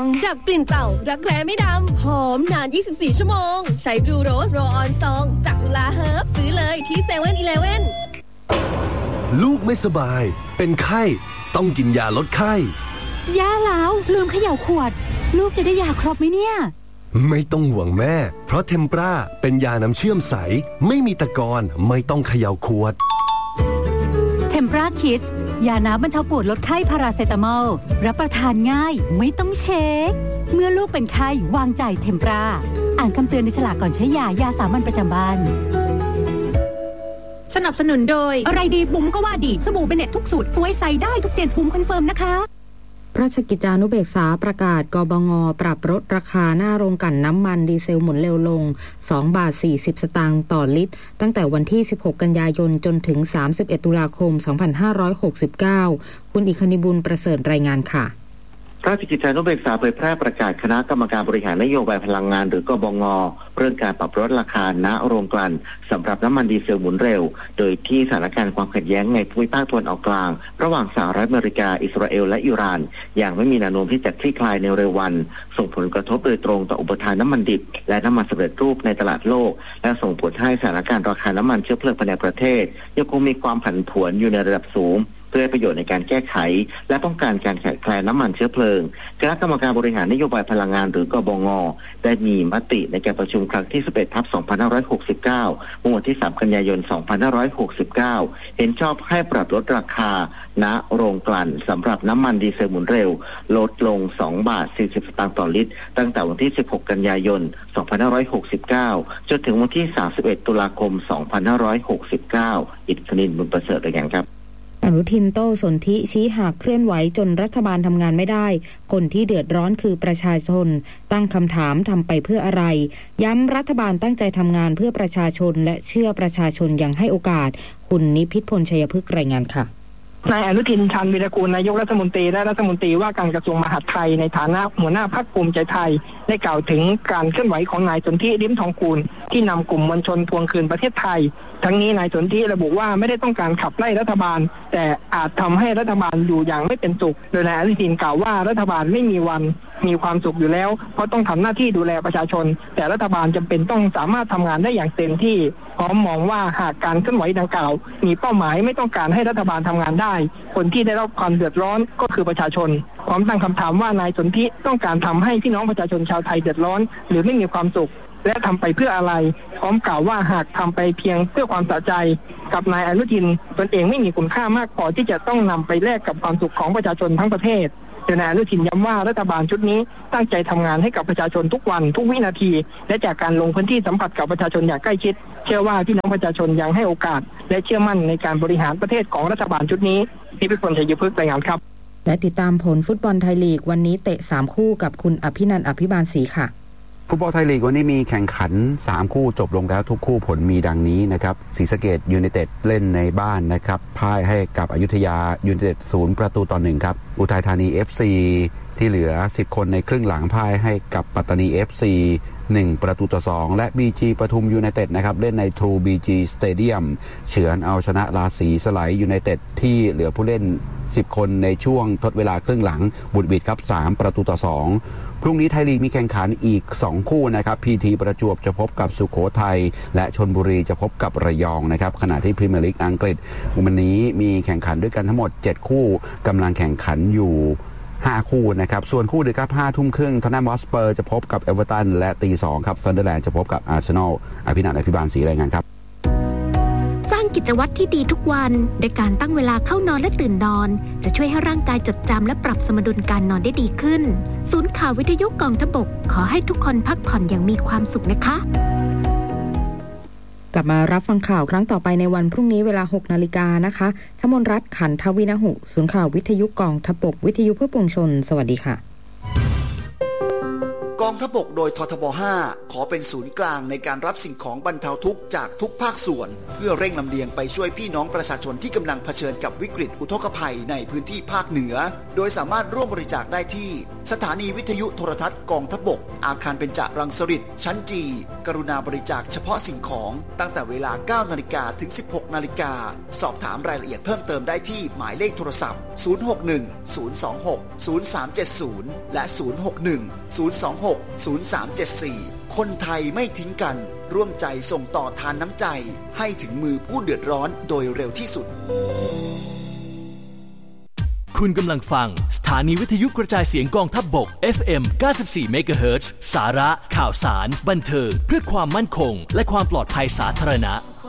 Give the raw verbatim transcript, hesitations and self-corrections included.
ดับกลิ่นเต่ารักแร้ไม่ดำหอมนานยี่สิบสี่ชั่วโมงใช้ Blue Rose Roll On Song จากจุฬาเฮิร์บซื้อเลยที่ เซเว่นอีเลฟเว่นลูกไม่สบายเป็นไข้ต้องกินยาลดไข้ยาแล้วลืมเขย่าขวดลูกจะได้ยาครบไหมเนี่ยไม่ต้องห่วงแม่เพราะเทมปราเป็นยาน้ำเชื่อมใสไม่มีตะกอนไม่ต้องเขย่าขวดเทมปราคิดยาน้ำบรรเทาปวดลดไข้พาราเซตามอลรับประทานง่ายไม่ต้องเช็คเมื่อลูกเป็นไข้วางใจเทมปราอ่านคำเตือนในฉลากก่อนใช้ยายาสามัญประจำบ้านสนับสนุนโดยอะไรดีบุ๋มก็ว่าดีสบู่เบเน็ตทุกสูตรสวยใสได้ทุกเจนบุ๋มคอนเฟิร์มนะคะราชกิจจานุเบกษาประกาศกบง.ปรับลดราคาหน้าโรงกลั่นน้ำมันดีเซลหมุนเร็วลงสองบาทสี่สิบสตางค์ต่อลิตรตั้งแต่วันที่สิบหกกันยายนจนถึงสามสิบเอ็ดตุลาคมสองพันห้าร้อยหกสิบเก้าคุณอิคณิบุญประเสริฐรายงานค่ะราชกิจจานุเบกษาเผยแพร่ประกาศคณะกรรมการบริหารนโยบายพลังงานหรือกบง.เรื่องการปรับลดราคาณโรงกลั่นสำหรับน้ำมันดีเซลหมุนเร็วโดยที่สถานการณ์ความขัดแย้งในภูมิภาคตะวันออกกลางระหว่างสหรัฐอเมริกาอิสราเอลและอิหร่านอย่างไม่มีแนวโน้มที่จะคลี่คลายในเร็ววันส่งผลกระทบโดยตรงต่ออุปทานน้ำมันดิบและน้ำมันสำเร็จรูปในตลาดโลกและส่งผลให้สถานการณ์ราคาน้ำมันเชื้อเพลิงภายในประเทศยังคงมีความผันผวนอยู่ในระดับสูงเพื่อประโยชน์ในการแก้ไขและป้องกันการขาดแคลนน้ำมันเชื้อเพลิงคณะกรรมการบริหารนโยบายพลังงานหรือกบง.ได้มีมติในการประชุมครั้งที่สิบเอ็ดทับสองพันห้าร้อยหกสิบเก้าเมื่อวันที่สามกันยายนสองพันห้าร้อยหกสิบเก้าเห็นชอบให้ปรับลดราคาณโรงกลั่นสำหรับน้ำมันดีเซลหมุนเร็วลดลงสองบาทสี่สิบสตางค์ต่อลิตรตั้งแต่วันที่สิบหกกันยายนสองพันห้าร้อยหกสิบเก้าจนถึงวันที่สามสิบเอ็ดตุลาคมสองพันห้าร้อยหกสิบเก้าอิทธินินบุญประเสริฐรายงานครับอนุทินโต้สนธิชี้หากเคลื่อนไหวจนรัฐบาลทำงานไม่ได้คนที่เดือดร้อนคือประชาชนตั้งคำถามทำไปเพื่ออะไรย้ำรัฐบาลตั้งใจทำงานเพื่อประชาชนและเชื่อประชาชนอย่างให้โอกาสคุณนิพิษพลชัยพฤกษ์รายงานค่ะนายอนุทินชาญวีรกูลนายกรัฐมนตรีและรัฐมนตรีว่าการกระทรวงมหาดไทยในฐานะหัวหน้าพรรคภูมิใจไทยได้กล่าวถึงการเคลื่อนไหวของนายสนธิลิ้มทองกุลที่นำกลุ่มมวลชนทวงคืนประเทศไทยทั้งนี้นายสนธิระบุว่าไม่ได้ต้องการขับไล่รัฐบาลแต่อาจทำให้รัฐบาลอยู่อย่างไม่เป็นสุขโดยนายอนุทินกล่าวว่ารัฐบาลไม่มีวันมีความสุขอยู่แล้วเพราะต้องทำหน้าที่ดูแลประชาชนแต่รัฐบาลจำเป็นต้องสามารถทำงานได้อย่างเต็มที่พร้อมมองว่าหากการเคลื่อนไหวดังกล่าวมีเป้าหมายไม่ต้องการให้รัฐบาลทำงานได้คนที่ได้รับความเดือดร้อนก็คือประชาชนพร้อมตั้งคำถามว่านายสนธิต้องการทำให้พี่น้องประชาชนชาวไทยเดือดร้อนหรือไม่มีความสุขและทำไปเพื่ออะไรพร้อมกล่าวว่าหากทำไปเพียงเพื่อความสะใจกับนายอนุทินตนเองไม่มีคุณค่ามากพอที่จะต้องนำไปแลกกับความสุขของประชาชนทั้งประเทศโดยนายอนุทินย้ำว่ารัฐบาลชุดนี้ตั้งใจทำงานให้กับประชาชนทุกวันทุกวินาทีและจากการลงพื้นที่สัมผัสกับประชาชนอย่างใกล้ชิดเชื่อว่าพี่น้องประชาชนยังให้โอกาสและเชื่อมั่นในการบริหารประเทศของรัฐบาลชุดนี้นิพิษพลชัยพฤกษ์รายงานครับและติดตามผลฟุตบอลไทยลีกวันนี้เตะสามคู่กับคุณอภินันท์อภิบาลศรีค่ะฟุตบอลไทยลีกวันนี้มีแข่งขันสามคู่จบลงแล้วทุกคู่ผลมีดังนี้นะครับศรีสะเกษยูไนเต็ดเล่นในบ้านนะครับพ่ายให้กับอยุธยายูไนเต็ดศูนย์ประตูต่อหนึ่งครับอุทัยธานี เอฟ ซี ที่เหลือสิบคนในครึ่งหลังพ่ายให้กับปัตตานี เอฟ ซี หนึ่งประตูต่อสองและ บี จี ปทุมยูไนเต็ดนะครับเล่นใน True บี จี Stadium เฉือนเอาชนะราศีสไลยูไนเต็ดที่เหลือผู้เล่นสิบคนในช่วงทดเวลาครึ่งหลังบุดบิดครับสามประตูต่อสองพรุ่งนี้ไทยลีกมีแข่งขันอีกสองคู่นะครับ พี ที ประจวบจะพบกับสุโขทัยและชลบุรีจะพบกับระยองนะครับขณะที่พรีเมียร์ลีกอังกฤษวันนี้มีแข่งขันด้วยกันทั้งหมดเจ็ดคู่กำลังแข่งขันอยู่ห้าคู่นะครับส่วนคู่ดึกครับห้าทุ่มครึ่งท็อตแนมฮอตสเปอร์จะพบกับเอเวอร์ตันและตีสองครับซันเดอร์แลนด์จะพบกับอาร์เซนอลอภินันท์อภิบาลศรีรายงานครับสร้างกิจวัตรที่ดีทุกวันโดยการตั้งเวลาเข้านอนและตื่นนอนจะช่วยให้ร่างกายจดจำและปรับสมดุลการนอนได้ดีขึ้นศูนย์ข่าววิทยุกองทพบกขอให้ทุกคนพักผ่อนอย่างมีความสุขนะคะกลับมารับฟังข่าวครั้งต่อไปในวันพรุ่งนี้เวลา หกนาฬิกานะคะธมนรัตน์ขันทวินหุศูนย์ข่าววิทยุกองทพบกวิทยุเพื่อปวงชนสวัสดีค่ะกองทพบกโดยททบห้าขอเป็นศูนย์กลางในการรับสิ่งของบรรเทาทุกข์จากทุกภาคส่วนเพื่อเร่งลำเลียงไปช่วยพี่น้องประชาชนที่กำลังเผชิญกับวิกฤตอุทกภัยในพื้นที่ภาคเหนือโดยสามารถร่วมบริจาคได้ที่สถานีวิทยุโทรทัศน์กองทัพบกอาคารเบญจรังสฤษฎ์ชั้นจีกรุณาบริจาคเฉพาะสิ่งของตั้งแต่เวลา เก้านาฬิกา ถึง สิบหกนาฬิกาสอบถามรายละเอียดเพิ่มเติมได้ที่หมายเลขโทรศัพท์ศูนย์ หก หนึ่ง ศูนย์ สอง หก ศูนย์ สาม เจ็ด ศูนย์และศูนย์ หก หนึ่ง ศูนย์ สอง หก ศูนย์ สาม เจ็ด สี่คนไทยไม่ทิ้งกันร่วมใจส่งต่อทานน้ำใจให้ถึงมือผู้เดือดร้อนโดยเร็วที่สุดคุณกำลังฟังสถานีวิทยุกระจายเสียงกองทัพบก เอฟ เอ็ม เก้าสิบสี่ เมกะเฮิรตซ์ สาระข่าวสารบันเทิงเพื่อความมั่นคงและความปลอดภัยสาธารณะ